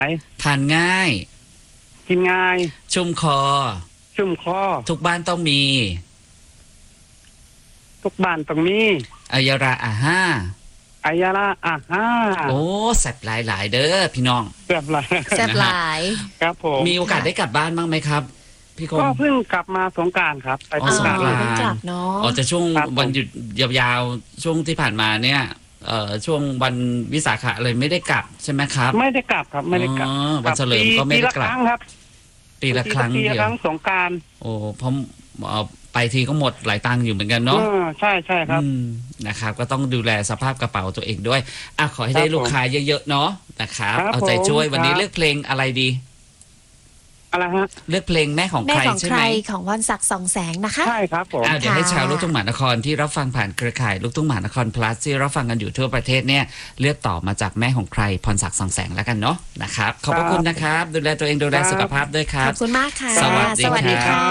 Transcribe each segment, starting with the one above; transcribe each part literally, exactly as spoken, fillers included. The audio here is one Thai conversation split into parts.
ทานง่ายกินง่ายชุ่มคอชุ่มคอทุกบ้านต้องมีทุกบ้านต้องมีอายาราอาห้าอายาราอาห้าโอ้แซ่บหลายหลายเด้อพี่น้องแซ่บหลายแซ่บหลายครับผมมีโอกาสได้กลับบ้านบ้างไหมครับพี่คมก็เพิ่งกลับมาสงกรานต์ครับไปสงกรานต์เพิ่งกลับเนาะอ๋อจะช่วงวันหยุดยาวๆช่วงที่ผ่านมาเนี่ยเอ่อช่วงวันวิสาขะเลยไม่ได้กลับใช่ไหมครับไม่ได้กลับครับไม่ได้กลับวันเฉลิมก็ไม่ได้กลับครับปีละครั้งปีละครั้งสงกรานต์โอ้เพราะไปทีก็หมดหลายตังค์อยู่เหมือนกันเนาะใช่ใช่ครับนะครับก็ต้องดูแลสภาพกระเป๋าตัวเองด้วยอ่ะขอให้ได้ลูกค้าเยอะๆเนาะนะครับเอาใจช่วยวันนี้เลือกเพลงอะไรดีอะไรฮะเลือกเพลงแม่ของใครใช่ไหมของพรศักดิ์สองแสงนะคะใช่ครับผมเดี๋ยวให้ชาวลูกทุ่งมหานครที่รับฟังผ่านเครือข่ายลูกทุ่งมหานคร plus ที่รับฟังกันอยู่ทั่วประเทศเนี่ยเลือกต่อมาจากแม่ของใครพรศักดิ์สองแสงแล้วกันเนาะนะครับขอบพระคุณนะครับดูแลตัวเองดูแลสุขภาพด้วยครับขอบคุณมากค่ะสวัสดีค่ะ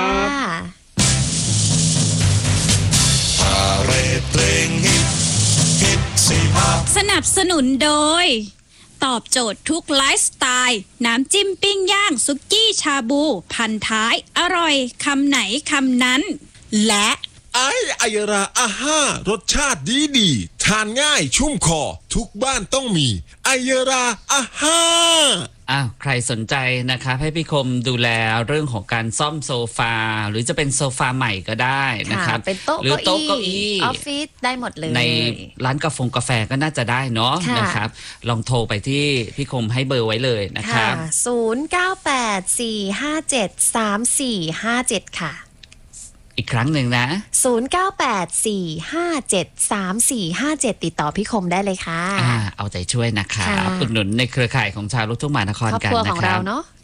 สนับสนุนโดยตอบโจทย์ทุกไลฟ์สไตล์น้ำจิ้มปิ้งย่างซุกี้ชาบูพันท้ายอร่อยคำไหนคำนั้นและไออายราอาห้ารสชาติดีดีทานง่ายชุ่มคอทุกบ้านต้องมีไอยราอาห้าอ้าวใครสนใจนะครับให้พี่คมดูแลเรื่องของการซ่อมโซฟาหรือจะเป็นโซฟาใหม่ก็ได้นะครับเป็นโต๊ะหรือโต๊ะเก้าอี้ออฟฟิศได้หมดเลยในร้านกาแฟกาแฟก็น่าจะได้เนาะนะครับลองโทรไปที่พี่คมให้เบอร์ไว้เลยนะครับศูนย์ เก้า แปด สี่ ห้า เจ็ด สาม สี่ ห้า เจ็ดค่ะอีกครั้งหนึ่งนะศูนย์ เก้า แปด สี่ ห้า เจ็ด สาม สี่ ห้า เจ็ดติดต่อพี่คมได้เลยค่ะอ่าเอาใจช่วยนะคะอุดหนุนในเครือข่ายของชาวลูกทุ่งมหานครกันนะครับครอบครัวของเราเนาะ